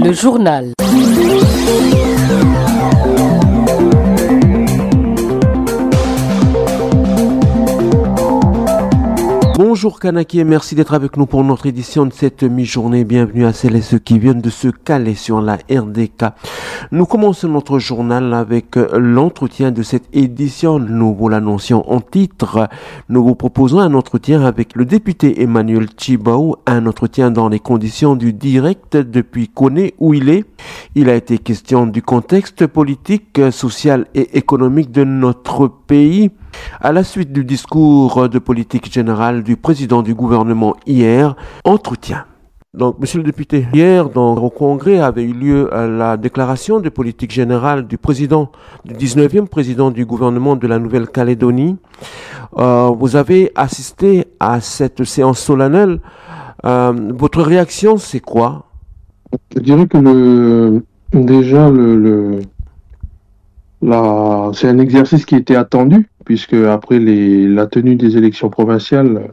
Le journal. Bonjour Kanaki et merci d'être avec nous pour notre édition de cette mi-journée. Bienvenue à celles et ceux qui viennent de se caler sur la RDK. Nous commençons notre journal avec l'entretien de cette édition. Nous vous l'annoncions en titre. Nous vous proposons un entretien avec le député Emmanuel Tjibaou, un entretien dans les conditions du direct depuis Koné où il est. Il a été question du contexte politique, social et économique de notre pays. À la suite du discours de politique générale du président du gouvernement hier, entretien. Donc, monsieur le député, hier, au Congrès, avait eu lieu la déclaration de politique générale du président, du 19e président du gouvernement de la Nouvelle-Calédonie. Vous avez assisté à cette séance solennelle. Votre réaction, c'est quoi? Je dirais que c'est un exercice qui était attendu, puisque après la tenue des élections provinciales,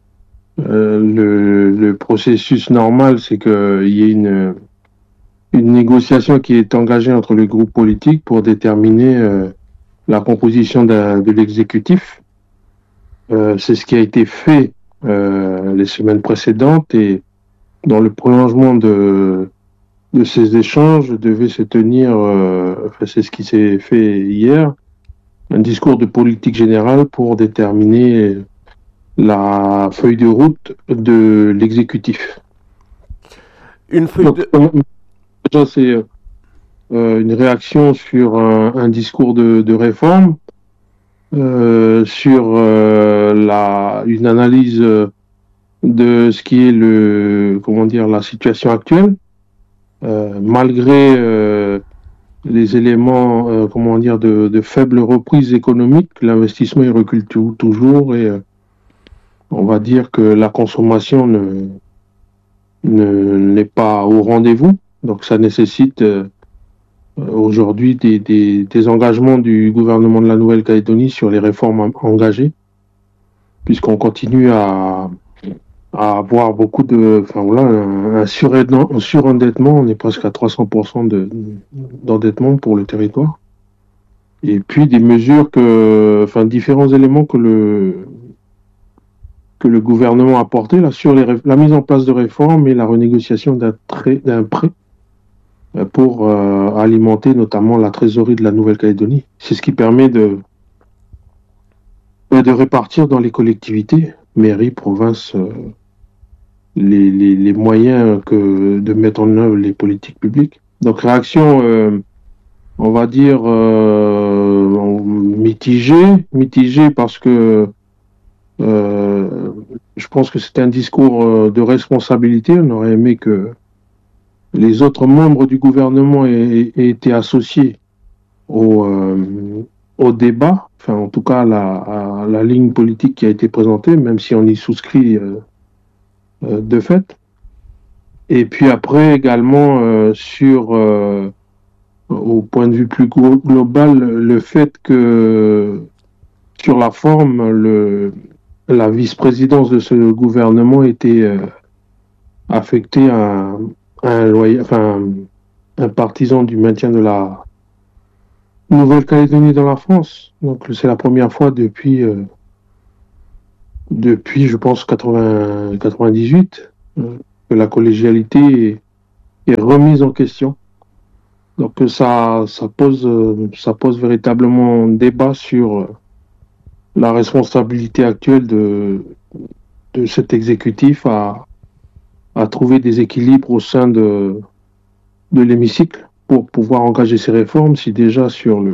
le processus normal, c'est qu'il y ait une négociation qui est engagée entre les groupes politiques pour déterminer la composition de l'exécutif. C'est ce qui a été fait les semaines précédentes, et dans le prolongement de ces échanges devait se tenir, c'est ce qui s'est fait hier, un discours de politique générale pour déterminer la feuille de route de l'exécutif. Une feuille de... Déjà, c'est une réaction sur un discours de réforme, sur une analyse de ce qui est la situation actuelle, malgré les éléments de faible reprise économique. L'investissement il recule toujours, et on va dire que la consommation n'est pas au rendez-vous. Donc ça nécessite aujourd'hui des engagements du gouvernement de la Nouvelle-Calédonie sur les réformes engagées, puisqu'on continue à avoir beaucoup un surendettement. On est presque à 300% d'endettement pour le territoire. Et puis des mesures différents éléments que le gouvernement a apporté là sur la mise en place de réformes et la renégociation d'un prêt pour alimenter notamment la trésorerie de la Nouvelle-Calédonie. C'est ce qui permet de répartir dans les collectivités, mairies, provinces, les moyens de mettre en œuvre les politiques publiques. Donc réaction, on va dire mitigée parce que je pense que c'est un discours de responsabilité. On aurait aimé que les autres membres du gouvernement aient été associés au débat, en tout cas à la ligne politique qui a été présentée, même si on y souscrit de fait. Et puis après également au point de vue plus global, le fait que sur la forme, la vice-présidence de ce gouvernement était affectée à un partisan du maintien de la Nouvelle-Calédonie dans la France. Donc c'est la première fois depuis je pense 98 que la collégialité est remise en question. Donc ça pose véritablement débat sur la responsabilité actuelle de cet exécutif à trouver des équilibres au sein de l'hémicycle pour pouvoir engager ces réformes. Si déjà sur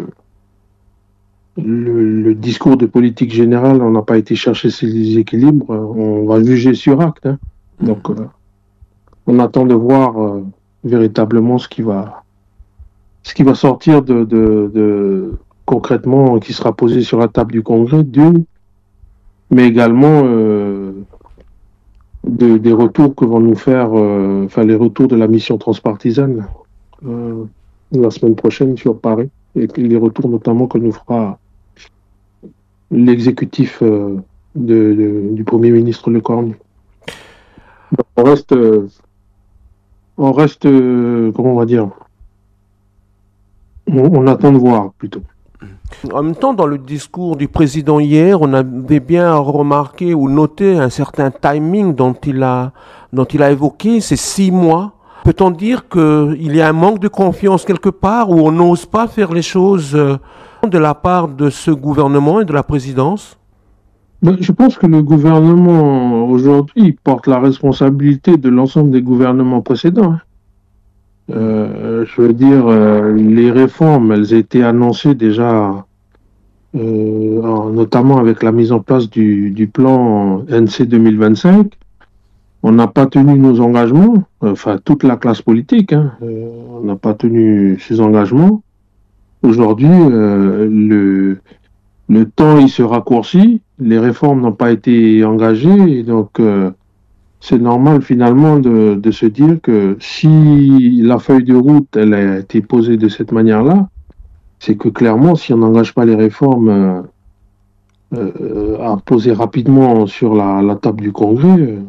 le discours de politique générale, on n'a pas été chercher ces équilibres, on va juger sur acte. Donc, on attend de voir véritablement ce qui va sortir de concrètement, qui sera posé sur la table du Congrès, mais également des retours que vont nous faire, les retours de la mission transpartisane la semaine prochaine sur Paris, et les retours notamment que nous fera l'exécutif du Premier ministre Le Cornu. On reste on reste, comment on va dire, on attend de voir plutôt. En même temps, dans le discours du président hier, on avait bien remarqué ou noté un certain timing dont il a évoqué, ces 6 mois. Peut-on dire qu'il y a un manque de confiance quelque part où on n'ose pas faire les choses de la part de ce gouvernement et de la présidence? Je pense que le gouvernement aujourd'hui porte la responsabilité de l'ensemble des gouvernements précédents, hein. Je veux dire, les réformes, elles étaient annoncées déjà, notamment avec la mise en place du plan NC 2025. On n'a pas tenu nos engagements, enfin toute la classe politique, hein, on n'a pas tenu ses engagements. Aujourd'hui, le temps il se raccourcit, les réformes n'ont pas été engagées, et donc c'est normal finalement de se dire que si la feuille de route elle a été posée de cette manière-là, c'est que clairement, si on n'engage pas les réformes à poser rapidement sur la table du Congrès,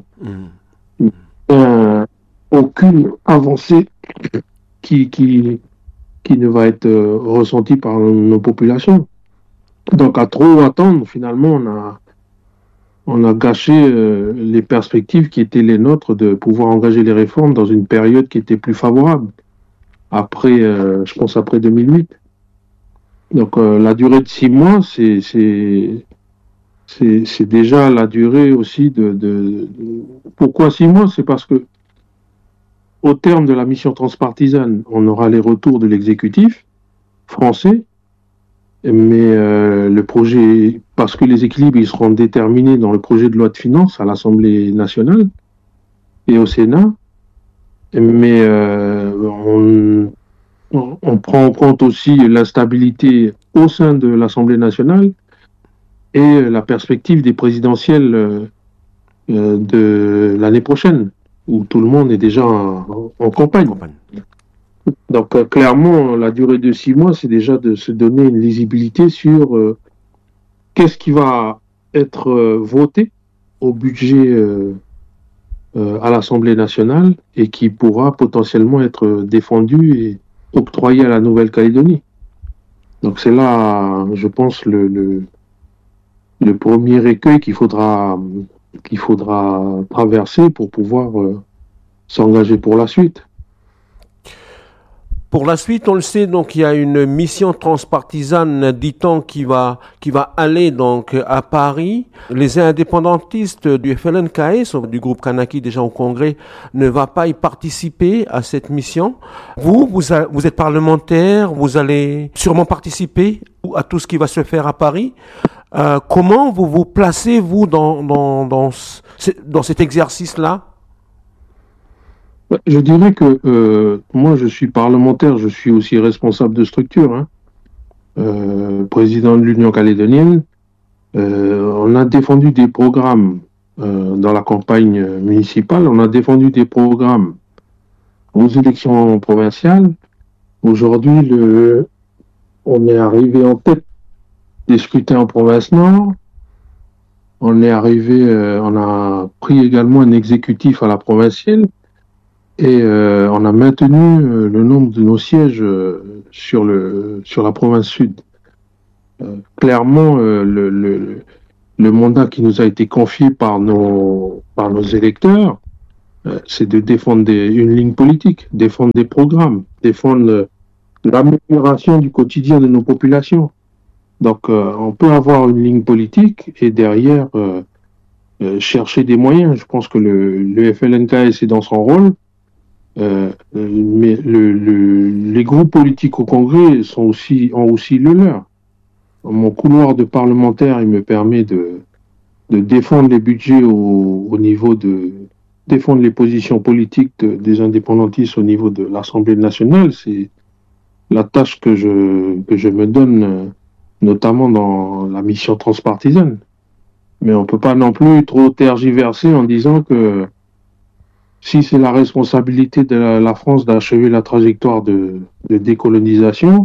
aucune avancée qui ne va être ressentie par nos populations. Donc à trop attendre, finalement, on a gâché les perspectives qui étaient les nôtres de pouvoir engager les réformes dans une période qui était plus favorable. Après, je pense après 2008. Donc la durée de 6 mois, c'est déjà la durée aussi Pourquoi 6 mois? C'est parce que au terme de la mission transpartisane, on aura les retours de l'exécutif français, mais le projet, parce que les équilibres ils seront déterminés dans le projet de loi de finances à l'Assemblée nationale et au Sénat, mais on prend en compte aussi l'instabilité au sein de l'Assemblée nationale et la perspective des présidentielles de l'année prochaine, où tout le monde est déjà en campagne. Donc clairement, la durée de 6 mois, c'est déjà de se donner une lisibilité sur qu'est-ce qui va être voté au budget à l'Assemblée nationale et qui pourra potentiellement être défendu et octroyé à la Nouvelle-Calédonie. Donc c'est là, je pense, le premier écueil qu'il faudra traverser pour pouvoir s'engager pour la suite. Pour la suite, on le sait, donc il y a une mission transpartisane, dit-on, qui va aller donc à Paris. Les indépendantistes du FLNKS, du groupe Kanaki déjà au Congrès, ne va pas y participer à cette mission. Vous êtes parlementaire, vous allez sûrement participer à tout ce qui va se faire à Paris. Comment vous vous placez, vous, dans cet exercice-là? Je dirais que moi, je suis parlementaire, je suis aussi responsable de structure, hein, président de l'Union calédonienne. On a défendu des programmes dans la campagne municipale, on a défendu des programmes aux élections provinciales. Aujourd'hui, on est arrivé en tête des scrutins en province Nord. On a pris également un exécutif à la provinciale. Et on a maintenu le nombre de nos sièges sur la province sud. Clairement, le mandat qui nous a été confié par nos électeurs, c'est de défendre une ligne politique, défendre des programmes, défendre l'amélioration du quotidien de nos populations. Donc, on peut avoir une ligne politique et derrière chercher des moyens. Je pense que le FLNKS est dans son rôle. Mais les groupes politiques au Congrès ont aussi le leur. Mon couloir de parlementaire, il me permet de défendre les budgets au niveau de défendre les positions politiques des indépendantistes au niveau de l'Assemblée nationale. C'est la tâche que je me donne, notamment dans la mission transpartisane. Mais on peut pas non plus trop tergiverser en disant que si c'est la responsabilité de la France d'achever la trajectoire de décolonisation,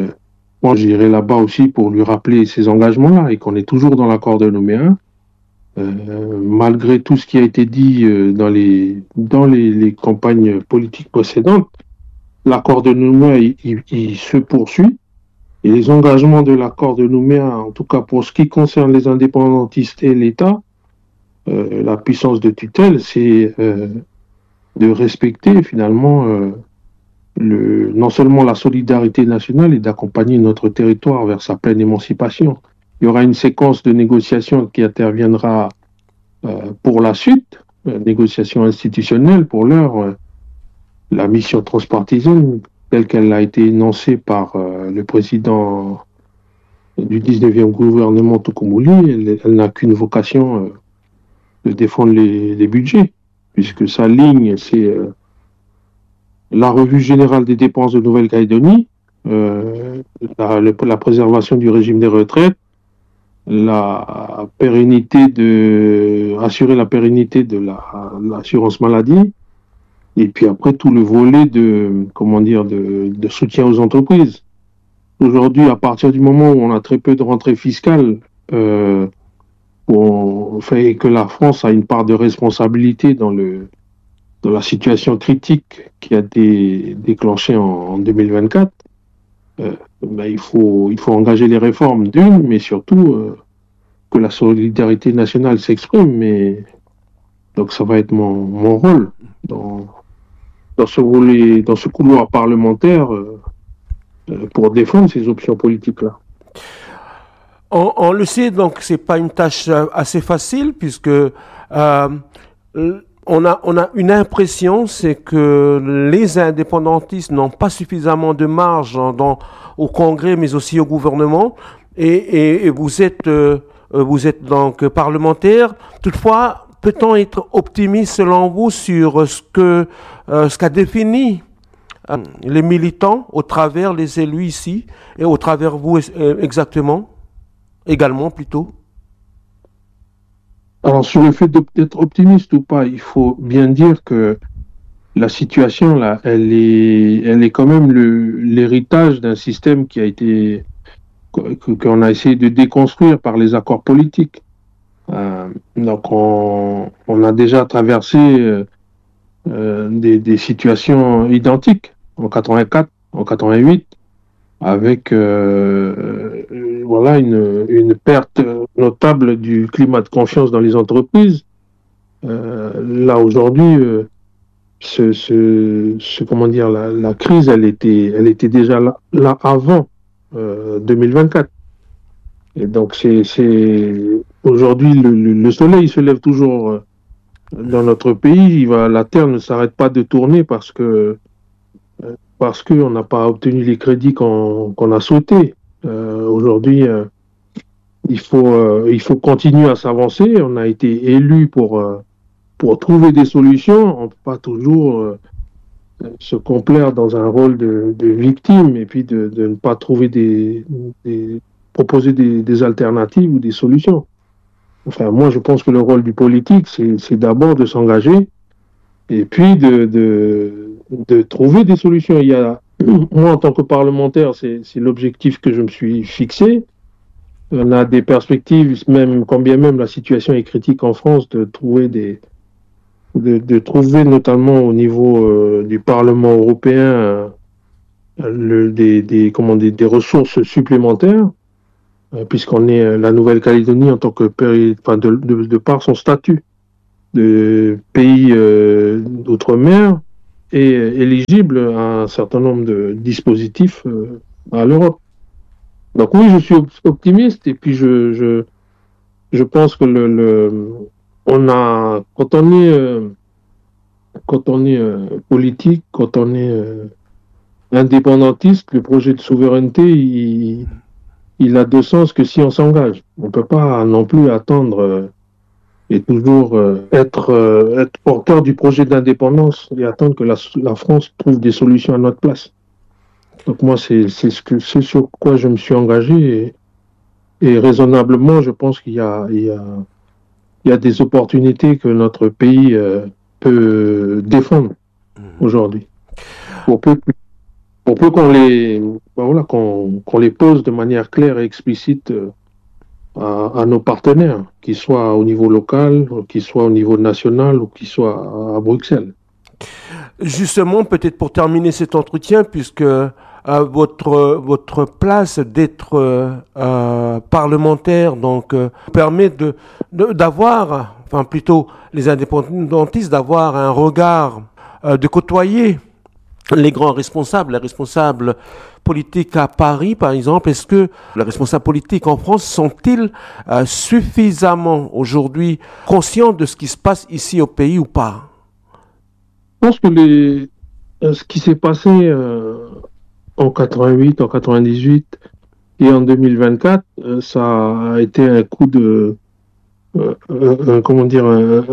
moi j'irai là-bas aussi pour lui rappeler ces engagements-là et qu'on est toujours dans l'accord de Nouméa Malgré tout ce qui a été dit dans les campagnes politiques précédentes, l'accord de Nouméa, il se poursuit. Et les engagements de l'accord de Nouméa, en tout cas pour ce qui concerne les indépendantistes et l'État, la puissance de tutelle, c'est de respecter finalement non seulement la solidarité nationale et d'accompagner notre territoire vers sa pleine émancipation. Il y aura une séquence de négociations qui interviendra pour la suite, négociations institutionnelles pour l'heure, la mission transpartisane telle qu'elle a été énoncée par le président du 19e gouvernement Tokomouli, elle n'a qu'une vocation de défendre les budgets, puisque sa ligne, c'est la revue générale des dépenses de Nouvelle-Calédonie, la préservation du régime des retraites, assurer la pérennité de l'assurance maladie, et puis après tout le volet de soutien aux entreprises. Aujourd'hui, à partir du moment où on a très peu de rentrées fiscales, et que la France a une part de responsabilité dans la situation critique qui a été déclenchée en 2024, il faut engager les réformes mais surtout que la solidarité nationale s'exprime. Donc ça va être mon rôle dans ce couloir parlementaire pour défendre ces options politiques-là. On le sait, donc c'est pas une tâche assez facile, puisque on a une impression, c'est que les indépendantistes n'ont pas suffisamment de marge au Congrès, mais aussi au gouvernement, et vous êtes donc parlementaire. Toutefois, peut-on être optimiste selon vous sur ce qu'a défini les militants au travers les élus ici et au travers vous également plutôt? Alors, sur le fait d'être optimiste ou pas, il faut bien dire que la situation, là, elle est quand même l'héritage d'un système qu'on a essayé de déconstruire par les accords politiques. Donc, on a déjà traversé des situations identiques en 84, en 88, avec une perte notable du climat de confiance dans les entreprises. Là aujourd'hui, la crise, elle était déjà là avant 2024. Et donc aujourd'hui le soleil se lève toujours dans notre pays. La terre ne s'arrête pas de tourner parce qu'on n'a pas obtenu les crédits qu'on a souhaités. Aujourd'hui, il faut continuer à s'avancer. On a été élus pour trouver des solutions. On ne peut pas toujours se complaire dans un rôle de victime et puis de ne pas trouver proposer des alternatives ou des solutions. Enfin, moi, je pense que le rôle du politique, c'est d'abord de s'engager et puis de trouver des solutions. Moi, en tant que parlementaire, c'est l'objectif que je me suis fixé. On a des perspectives, quand bien même la situation est critique en France, de trouver notamment au niveau du Parlement européen des ressources supplémentaires, puisqu'on est la Nouvelle-Calédonie en tant que de par son statut de pays d'outre-mer est éligible à un certain nombre de dispositifs à l'Europe. Donc oui, je suis optimiste et puis je pense que quand on est politique, quand on est indépendantiste, le projet de souveraineté, il a de sens que si on s'engage. On ne peut pas non plus attendre et toujours être porteur du projet d'indépendance et attendre que la France trouve des solutions à notre place. Donc moi, c'est sur quoi je me suis engagé et raisonnablement, je pense qu'il y a des opportunités que notre pays peut défendre aujourd'hui. Pour peu qu'on les pose de manière claire et explicite à nos partenaires, qu'ils soient au niveau local, qu'ils soient au niveau national ou qu'ils soient à Bruxelles. Justement, peut-être pour terminer cet entretien, puisque votre place d'être parlementaire donc permet d'avoir, enfin plutôt les indépendantistes d'avoir un regard, de côtoyer les responsables politiques à Paris, par exemple. Est-ce que les responsables politiques en France sont-ils suffisamment aujourd'hui conscients de ce qui se passe ici au pays ou pas? Je pense que ce qui s'est passé en 88, en 98 et en 2024, ça a été un coup de, comment dire,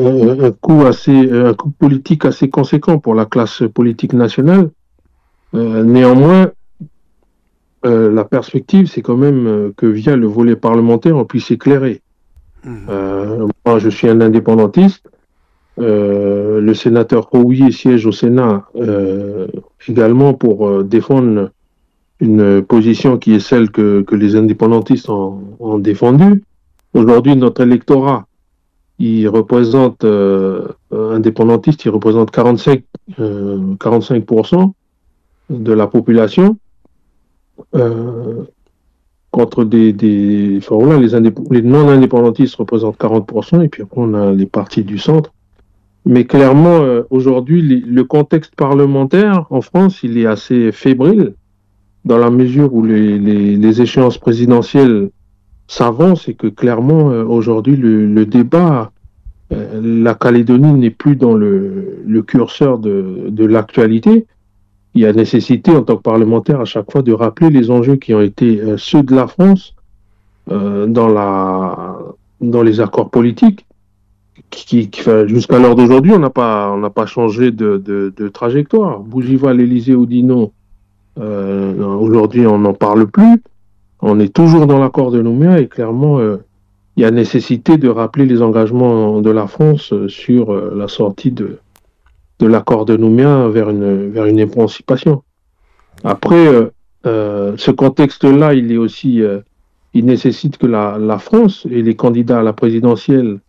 un coup politique assez conséquent pour la classe politique nationale. Néanmoins, la perspective, c'est quand même que via le volet parlementaire, on puisse éclairer. Moi, je suis un indépendantiste. Le sénateur Rouillet siège au Sénat également pour défendre une position qui est celle que les indépendantistes ont défendue. Aujourd'hui, notre électorat, il représente, indépendantiste, il représente 45% de la population, contre enfin, voilà, les non-indépendantistes représentent 40%, et puis après, on a les partis du centre. Mais clairement, aujourd'hui, le contexte parlementaire en France, il est assez fébrile, dans la mesure où les échéances présidentielles s'avancent et que clairement, aujourd'hui, le débat, la Calédonie n'est plus dans le curseur de l'actualité. Il y a nécessité, en tant que parlementaire, à chaque fois de rappeler les enjeux qui ont été ceux de la France dans les accords politiques. Jusqu'à l'heure d'aujourd'hui, on n'a pas changé de trajectoire. Bougival, Élysée, Oudinot, aujourd'hui, on n'en parle plus. On est toujours dans l'accord de Nouméa et clairement, il y a nécessité de rappeler les engagements de la France sur la sortie de l'accord de Nouméa vers une émancipation. Après, ce contexte-là, il nécessite que la France et les candidats à la présidentielle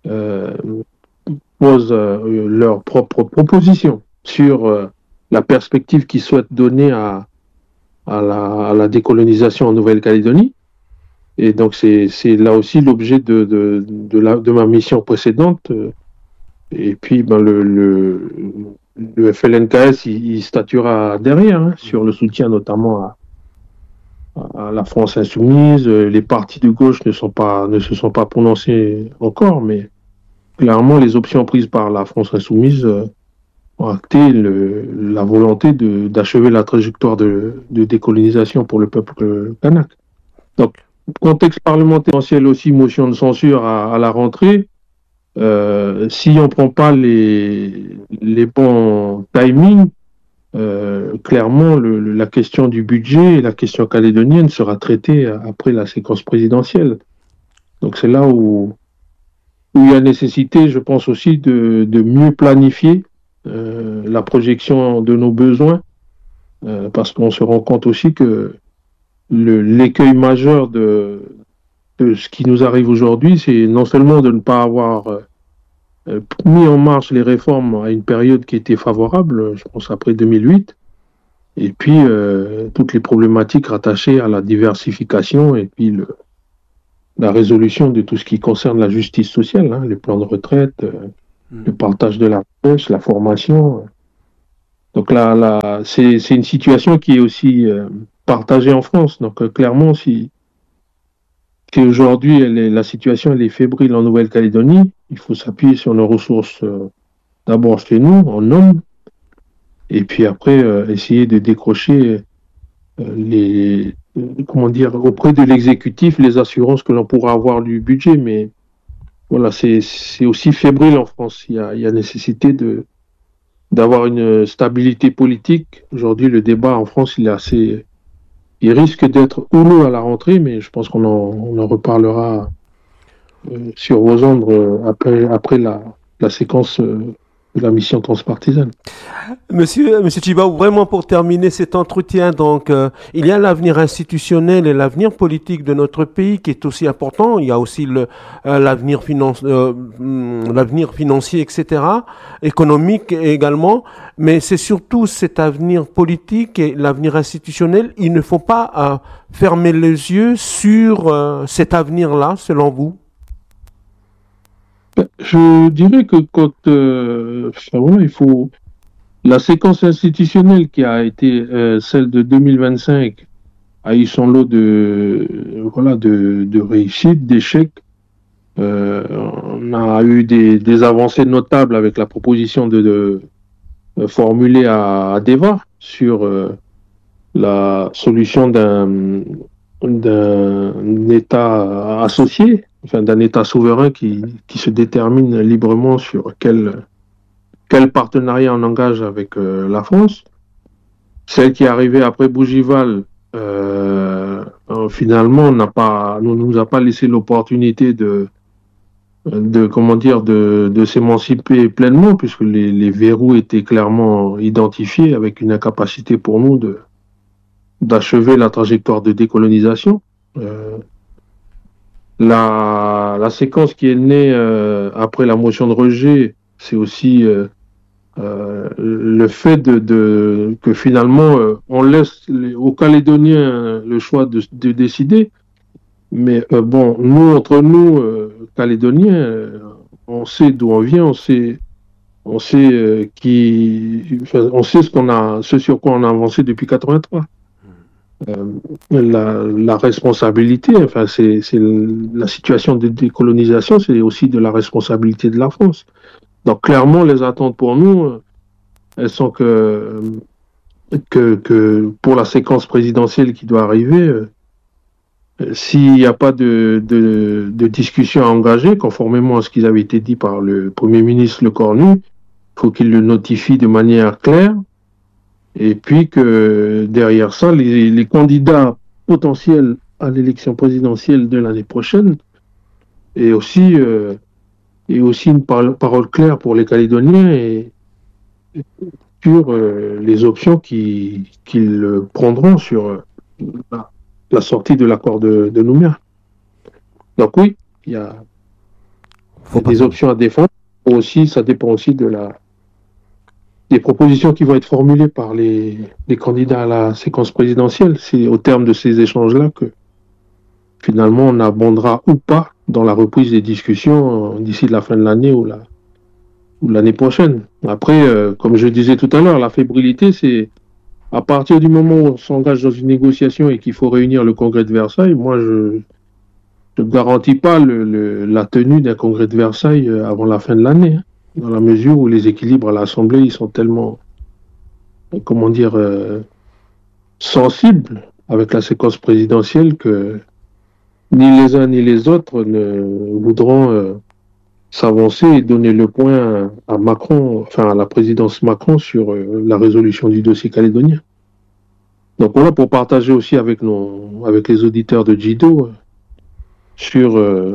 posent leurs propres propositions sur la perspective qu'ils souhaitent donner à la décolonisation en Nouvelle-Calédonie. Et donc, c'est là aussi l'objet de ma mission précédente. Et puis, ben, le FLNKS, il statuera derrière, sur le soutien notamment à la France insoumise. Les partis de gauche ne se sont pas prononcés encore, mais clairement, les options prises par la France insoumise ont acté la volonté d'achever la trajectoire de décolonisation pour le peuple kanak. Donc, contexte parlementaire aussi, motion de censure à la rentrée. Si on ne prend pas les bons timings, clairement, la question du budget et la question calédonienne sera traitée après la séquence présidentielle. Donc c'est là où il y a nécessité, je pense aussi, de mieux planifier la projection de nos besoins, parce qu'on se rend compte aussi que l'écueil majeur de ce qui nous arrive aujourd'hui, c'est non seulement de ne pas avoir mis en marche les réformes à une période qui était favorable, je pense après 2008, et puis toutes les problématiques rattachées à la diversification et puis la résolution de tout ce qui concerne la justice sociale, les plans de retraite, le partage de la richesse, la formation. Donc là c'est une situation qui est aussi partagée en France. Donc clairement, si aujourd'hui la situation elle est fébrile en Nouvelle-Calédonie, il faut s'appuyer sur nos ressources d'abord chez nous, en hommes, et puis après essayer de décrocher auprès de l'exécutif les assurances que l'on pourra avoir du budget. Mais voilà, c'est aussi fébrile en France. Il y a nécessité d'avoir une stabilité politique. Aujourd'hui, le débat en France, il risque d'être houleux à la rentrée, mais je pense qu'on en reparlera sur vos ondes après la séquence la mission transpartisane. Monsieur Tchibaou, vraiment pour terminer cet entretien, donc il y a l'avenir institutionnel et l'avenir politique de notre pays qui est aussi important. Il y a aussi l'avenir financier, etc., économique également. Mais c'est surtout cet avenir politique et l'avenir institutionnel. Il ne faut pas fermer les yeux sur cet avenir-là, selon vous. Je dirais que il faut la séquence institutionnelle qui a été celle de 2025 a eu son lot de réussites, d'échecs. On a eu des avancées notables avec la proposition de formulée à Deva sur la solution d'un État associé, enfin d'un État souverain qui se détermine librement sur quel partenariat on engage avec la France. Celle qui est arrivée après Bougival, finalement, ne nous a pas laissé l'opportunité de s'émanciper pleinement, puisque les verrous étaient clairement identifiés, avec une incapacité pour nous d'achever la trajectoire de décolonisation. La séquence qui est née après la motion de rejet, c'est aussi le fait que finalement on laisse aux Calédoniens le choix de décider. Mais nous, entre nous, Calédoniens, on sait d'où on vient, on sait ce sur quoi on a avancé depuis 83. La responsabilité, enfin c'est la situation de décolonisation, c'est aussi de la responsabilité de la France. Donc clairement, les attentes pour nous, elles sont que pour la séquence présidentielle qui doit arriver, s'il n'y a pas de discussion à engager, conformément à ce qui avait été dit par le Premier ministre Lecornu, il faut qu'il le notifie de manière claire, et puis que derrière ça, les candidats potentiels à l'élection présidentielle de l'année prochaine aient aussi une parole claire pour les Calédoniens et sur les options qu'ils prendront sur la sortie de l'accord de Nouméa. Donc oui, il y a des options à défendre. Aussi, ça dépend aussi des propositions qui vont être formulées par les candidats à la séquence présidentielle. C'est au terme de ces échanges-là que finalement on abondera ou pas dans la reprise des discussions d'ici la fin de l'année ou l'année prochaine. Après, comme je disais tout à l'heure, la fébrilité, c'est à partir du moment où on s'engage dans une négociation et qu'il faut réunir le congrès de Versailles. Moi, je ne garantis pas la tenue d'un congrès de Versailles avant la fin de l'année, hein, dans la mesure où les équilibres à l'Assemblée, ils sont tellement, sensibles avec la séquence présidentielle que ni les uns ni les autres ne voudront s'avancer et donner le point à Macron, enfin à la présidence Macron sur la résolution du dossier calédonien. Donc voilà, pour partager aussi avec les auditeurs de Jido sur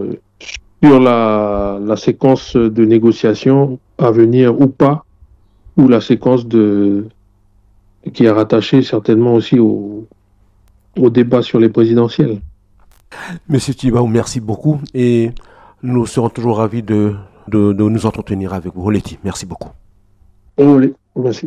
la séquence de négociation à venir ou pas, ou la séquence qui est rattachée certainement aussi au débat sur les présidentielles. Monsieur Tchibaou, merci beaucoup et nous serons toujours ravis de nous entretenir avec vous. Oleti, merci beaucoup. Merci.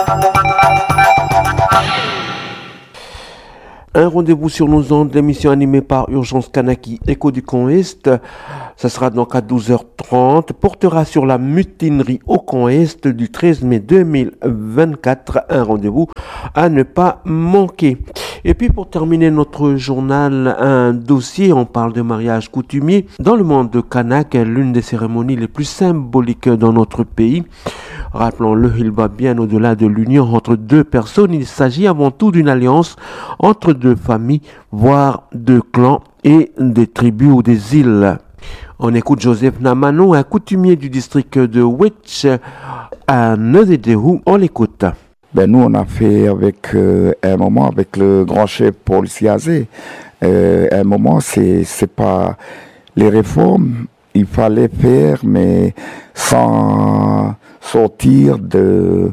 Un rendez-vous sur nos ondes, l'émission animée par Urgence Kanaki, Écho du Camp Est. Ça sera donc à 12h30. Portera sur la mutinerie au Camp Est du 13 mai 2024. Un rendez-vous à ne pas manquer. Et puis pour terminer notre journal, un dossier, on parle de mariage coutumier. Dans le monde de Kanak, l'une des cérémonies les plus symboliques dans notre pays. Rappelons-le, il va bien au-delà de l'union entre deux personnes. Il s'agit avant tout d'une alliance entre deux familles, voire deux clans et des tribus ou des îles. On écoute Joseph Namano, un coutumier du district de Witch à Nededehou. On l'écoute. Nous, on a fait avec un moment avec le grand chef Paul Siazé. Un moment, c'est pas les réformes, il fallait faire, mais sans sortir de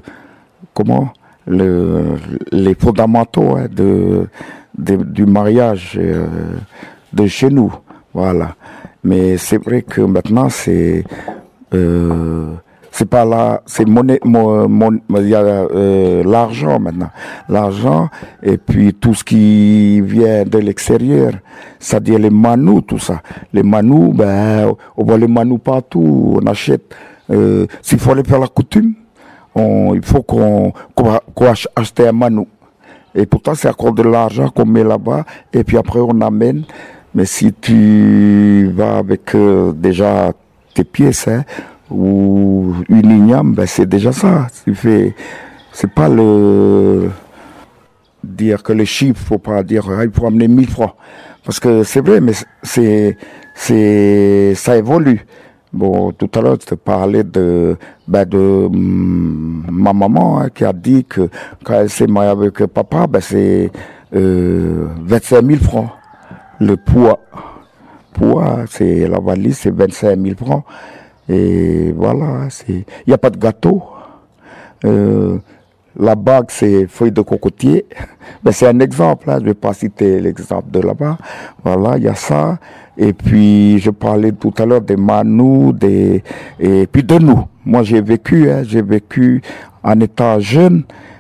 les fondamentaux du mariage de chez nous. Voilà. Mais c'est vrai que maintenant c'est pas là, c'est il y a l'argent maintenant, l'argent et puis tout ce qui vient de l'extérieur, c'est-à-dire les manous, tout ça. Les manous, on voit les manous partout, on achète. S'il faut aller faire la coutume, il faut qu'on achète un manou. Et pourtant c'est à cause de l'argent qu'on met là-bas et puis après on amène. Mais si tu vas avec déjà tes pièces, ou une igname, c'est déjà ça. C'est pas dire que les chiffres, faut pas dire il faut amener 1000 francs. Parce que c'est vrai, mais ça évolue. Bon, tout à l'heure, je te parlais de ma maman qui a dit que quand elle s'est mariée avec papa, c'est 25 000 francs. Le poids, c'est la valise, c'est 25 000 francs. Et voilà, il n'y a pas de gâteau. La bague, c'est feuille de cocotier. Mais c'est un exemple, je ne vais pas citer l'exemple de là-bas. Voilà, il y a ça. Et puis, je parlais tout à l'heure des manous, et puis de nous. Moi, j'ai vécu en étant jeune.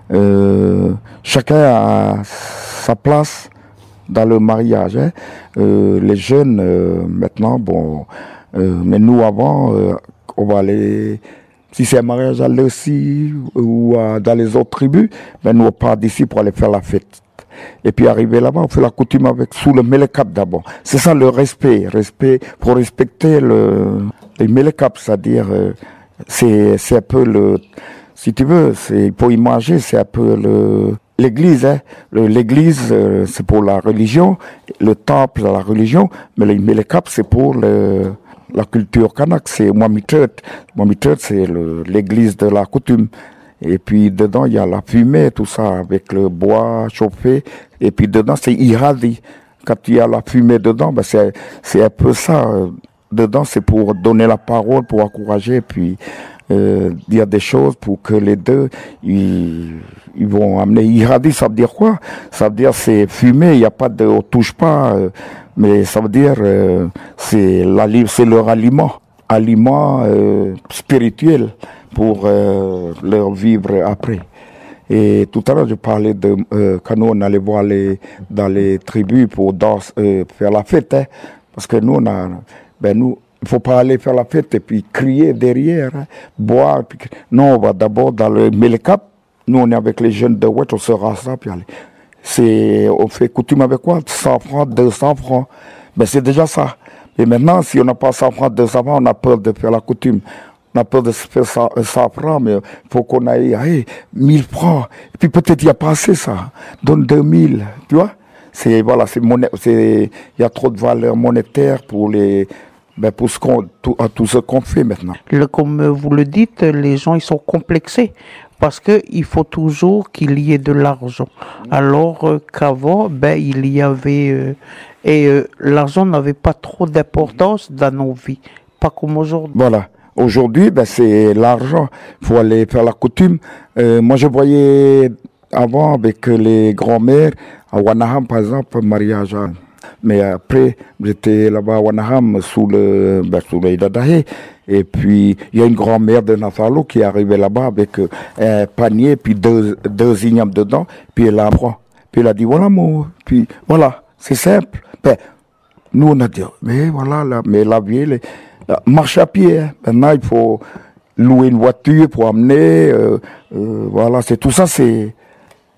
Chacun a sa place dans le mariage. Les jeunes, maintenant, mais nous, avant, on va aller, si c'est un mariage à l'Ossi ou dans les autres tribus, nous, on part d'ici pour aller faire la fête. Et puis, arriver là-bas, on fait la coutume sous le Melekap d'abord. C'est ça le respect. Pour respecter le Melekap, c'est-à-dire, c'est un peu si tu veux, pour imaginer, c'est un peu l'église, l'église, c'est pour la religion, le temple, la religion, mais le Melekap, c'est pour la culture kanak, c'est Mwamitet. Mwamitet, c'est l'église de la coutume. Et puis dedans, il y a la fumée, tout ça, avec le bois chauffé. Et puis dedans, c'est Iradi. Quand il y a la fumée dedans, c'est un peu ça. Dedans, c'est pour donner la parole, pour encourager, puis dire des choses pour que les deux, ils vont amener. Iradi, ça veut dire quoi? Ça veut dire c'est fumé, il n'y a pas on touche pas. Mais ça veut dire c'est leur aliment spirituel pour leur vivre après. Et tout à l'heure, je parlais de quand nous on allait voir dans les tribus pour faire la fête, parce que nous il faut pas aller faire la fête et puis crier derrière, boire. Non, on va d'abord dans le Melekap. Nous on est avec les jeunes de Ouest, on se rassemble puis aller. On fait coutume avec quoi? 100 francs, 200 francs. C'est déjà ça. Et maintenant, si on n'a pas 100 francs, 200 francs, on a peur de faire la coutume. On a peur de se faire 100 francs, mais il faut qu'on aille 1000 francs. Et puis peut-être il n'y a pas assez ça. Donne 2000, tu vois? Il y a trop de valeur monétaire pour tout ce qu'on fait maintenant. Comme vous le dites, les gens, ils sont complexés. Parce qu'il faut toujours qu'il y ait de l'argent. Alors qu'avant, il y avait... l'argent n'avait pas trop d'importance dans nos vies. Pas comme aujourd'hui. Voilà. Aujourd'hui, c'est l'argent. Il faut aller faire la coutume. Moi, je voyais avant avec les grands-mères, à Wanaham, par exemple, mariage. Mais après, j'étais là-bas à Wanaham, sous le Idadahe. Et puis, il y a une grand-mère de Nafalo qui est arrivée là-bas avec un panier, puis deux ignames dedans, puis elle apprend. Puis elle a dit, voilà, puis voilà, c'est simple. Nous, on a dit, mais voilà, mais la vieille, marche à pied. Maintenant, il faut louer une voiture pour amener. Voilà, c'est tout ça, c'est